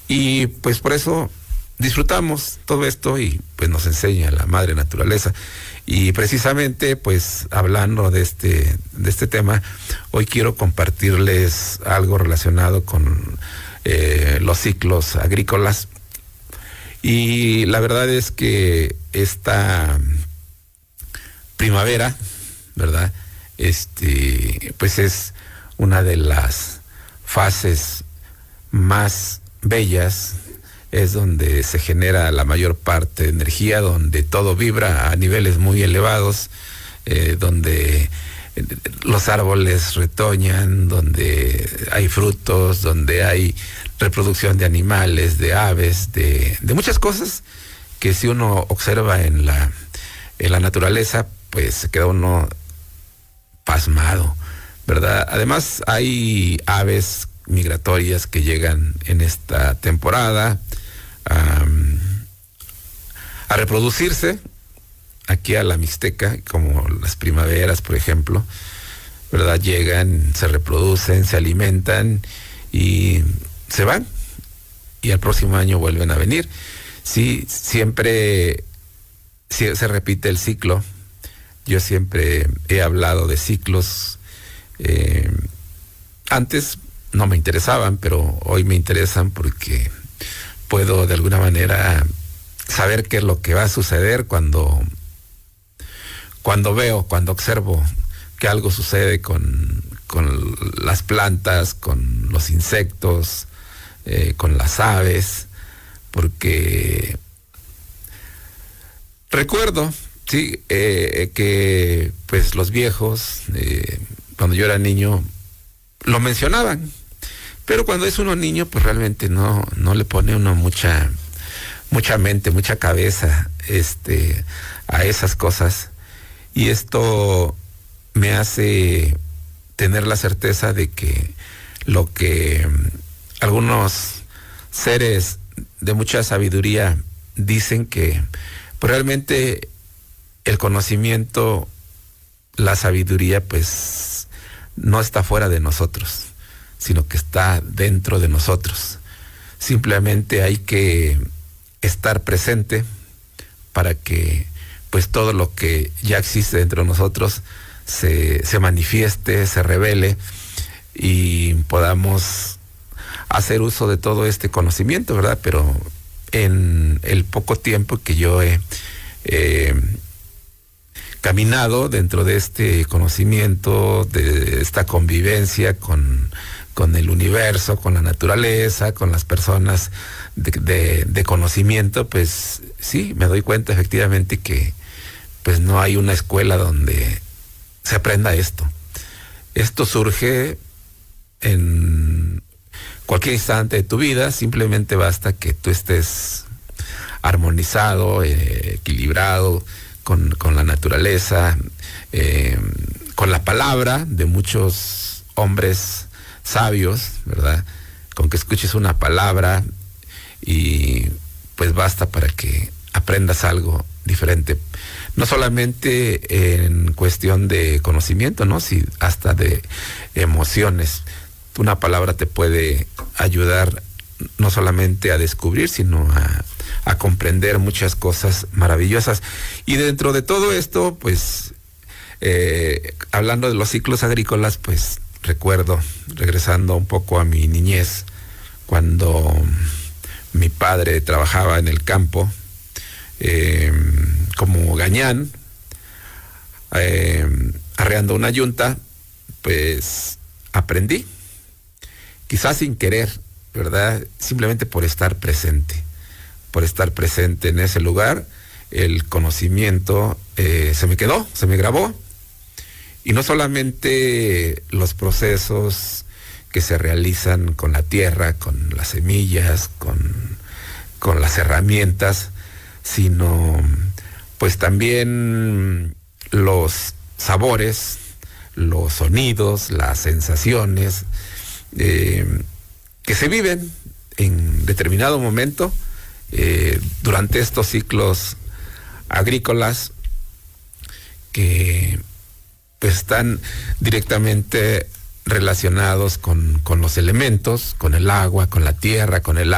Y pues por eso disfrutamos todo esto y pues nos enseña la madre naturaleza. Y precisamente pues hablando de este tema, hoy quiero compartirles algo relacionado con los ciclos agrícolas. Y la verdad es que esta primavera, ¿verdad? Pues es una de las fases más bellas, es donde se genera la mayor parte de energía, donde todo vibra a niveles muy elevados, donde los árboles retoñan, donde hay frutos, donde hay reproducción de animales, de aves, de muchas cosas que si uno observa en la naturaleza, pues se queda uno pasmado, ¿verdad? Además hay aves migratorias que llegan en esta temporada a reproducirse aquí a la Mixteca, como las primaveras, por ejemplo, ¿verdad? Llegan, se reproducen, se alimentan y se van, y al próximo año vuelven a venir. Sí, siempre se repite el ciclo. Yo siempre he hablado de ciclos. Antes no me interesaban, pero hoy me interesan porque puedo de alguna manera saber qué es lo que va a suceder cuando observo que algo sucede con las plantas, con los insectos, con las aves, porque recuerdo, sí, que pues los viejos, cuando yo era niño, lo mencionaban, pero cuando es uno niño, pues realmente no le pone uno mucha mente, mucha cabeza a esas cosas, y esto me hace tener la certeza de que lo que algunos seres de mucha sabiduría dicen, que pues realmente el conocimiento, la sabiduría, pues no está fuera de nosotros, sino que está dentro de nosotros. Simplemente hay que estar presente para que pues todo lo que ya existe dentro de nosotros se manifieste, se revele y podamos hacer uso de todo este conocimiento, ¿verdad? Pero en el poco tiempo que yo he caminado dentro de este conocimiento, de esta convivencia con el universo, con la naturaleza, con las personas de conocimiento, pues sí, me doy cuenta efectivamente que pues no hay una escuela donde se aprenda esto. Esto surge en cualquier instante de tu vida, simplemente basta que tú estés armonizado, equilibrado con la naturaleza, con la palabra de muchos hombres sabios, ¿verdad? Con que escuches una palabra y pues basta para que aprendas algo diferente. No solamente en cuestión de conocimiento, ¿no? Sí, hasta de emociones. Una palabra te puede ayudar no solamente a descubrir, sino a comprender muchas cosas maravillosas. Y dentro de todo esto, pues, hablando de los ciclos agrícolas, pues recuerdo, regresando un poco a mi niñez, cuando mi padre trabajaba en el campo, como gañán, arreando una yunta, pues aprendí, quizás sin querer, ¿verdad? Simplemente por estar presente en ese lugar, el conocimiento se me quedó, se me grabó, y no solamente los procesos que se realizan con la tierra, con las semillas, con las herramientas, sino pues también los sabores, los sonidos, las sensaciones que se viven en determinado momento durante estos ciclos agrícolas, que pues están directamente relacionados con los elementos, con el agua, con la tierra, con el